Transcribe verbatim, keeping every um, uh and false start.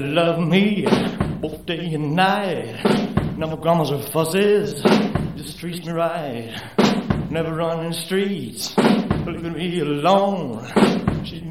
Love me both day and night. No grumbles or fusses, just treats me right. Never running streets, leaving me alone. She's